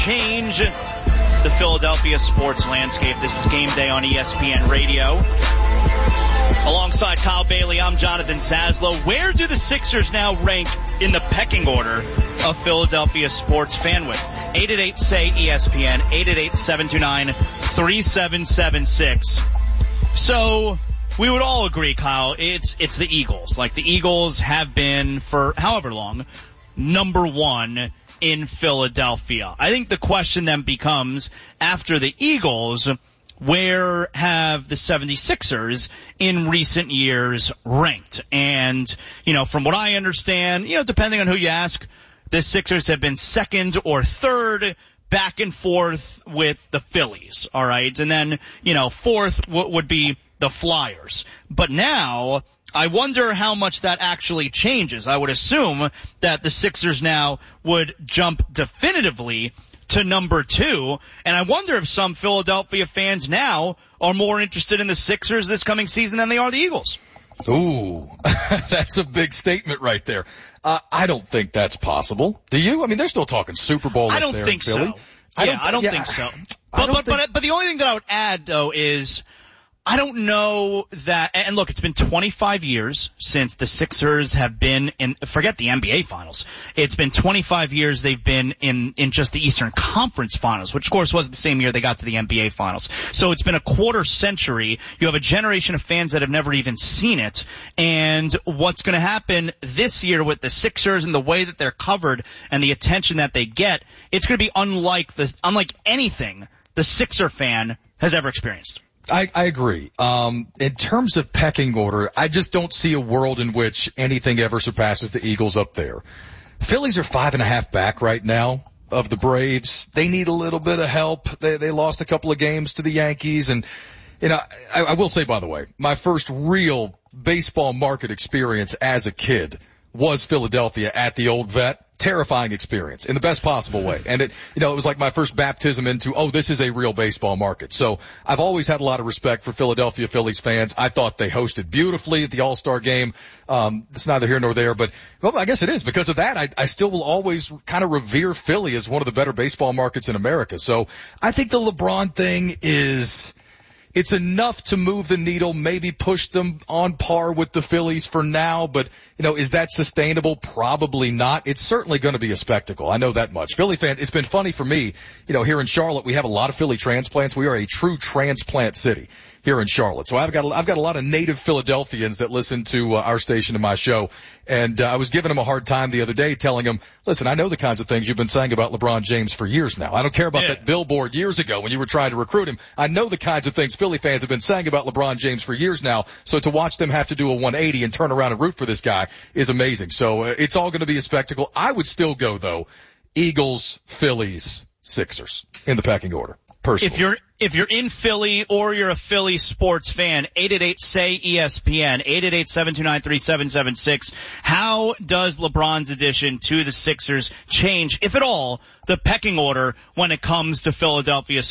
change the Philadelphia sports landscape. This is Game Day on ESPN Radio. Alongside Kyle Bailey, I'm Jonathan Saslow. Where do the Sixers now rank in the pecking order of Philadelphia sports fan width? 888-SAY-ESPN, 888-729-3776. So we would all agree, Kyle, it's the Eagles. Like, the Eagles have been, for however long, number one in Philadelphia. I think the question then becomes, after the Eagles, where have the 76ers in recent years ranked? And, from what I understand, depending on who you ask, the Sixers have been second or third, back and forth with the Phillies, all right? And then, fourth would be the Flyers. But now, I wonder how much that actually changes. I would assume that the Sixers now would jump definitively to number two, and I wonder if some Philadelphia fans now are more interested in the Sixers this coming season than they are the Eagles. Ooh, that's a big statement right there. I don't think that's possible. Do you? I mean, they're still talking Super Bowl. I don't think so. I don't think so. But the only thing that I would add, though, is I don't know that, and look, it's been 25 years since the Sixers have been in, forget the NBA Finals. It's been 25 years they've been in just the Eastern Conference Finals, which of course was the same year they got to the NBA Finals. So it's been a quarter century. You have a generation of fans that have never even seen it. And what's going to happen this year with the Sixers and the way that they're covered and the attention that they get, it's going to be unlike anything the Sixer fan has ever experienced. I agree. In terms of pecking order, I just don't see a world in which anything ever surpasses the Eagles up there. Phillies are 5.5 back right now of the Braves. They need a little bit of help. They lost a couple of games to the Yankees. And, I will say, by the way, my first real baseball market experience as a kid was Philadelphia at the Old Vet. Terrifying experience in the best possible way. And it was like my first baptism into, this is a real baseball market. So I've always had a lot of respect for Philadelphia Phillies fans. I thought they hosted beautifully at the All-Star game. It's neither here nor there, but I guess it is. Because of that, I still will always kind of revere Philly as one of the better baseball markets in America. So I think the LeBron thing it's enough to move the needle, maybe push them on par with the Phillies for now, but, is that sustainable? Probably not. It's certainly going to be a spectacle. I know that much. Philly fan, it's been funny for me, here in Charlotte, we have a lot of Philly transplants. We are a true transplant city here in Charlotte. So I've got a lot of native Philadelphians that listen to our station and my show. And I was giving them a hard time the other day, telling them, listen, I know the kinds of things you've been saying about LeBron James for years now. I don't care about that billboard years ago when you were trying to recruit him. I know the kinds of things Philly fans have been saying about LeBron James for years now. So to watch them have to do a 180 and turn around and root for this guy is amazing. So it's all going to be a spectacle. I would still go, though, Eagles, Phillies, Sixers in the pecking order. Personally. If you're in Philly or you're a Philly sports fan, 888-SAY-ESPN, 888-729-3776. How does LeBron's addition to the Sixers change, if at all, the pecking order when it comes to Philadelphia